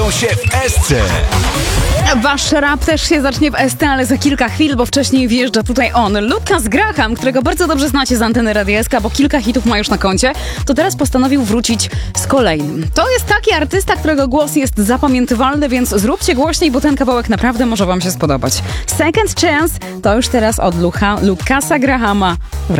zaczną się w SC. Wasz rap też się zacznie w ST, ale za kilka chwil, bo wcześniej wjeżdża tutaj on, Lucas Graham, którego bardzo dobrze znacie z anteny Radia SK, bo kilka hitów ma już na koncie, to teraz postanowił wrócić z kolejnym. To jest taki artysta, którego głos jest zapamiętywalny, więc zróbcie głośniej, bo ten kawałek naprawdę może wam się spodobać. Second Chance to już teraz od Lucasa Grahama.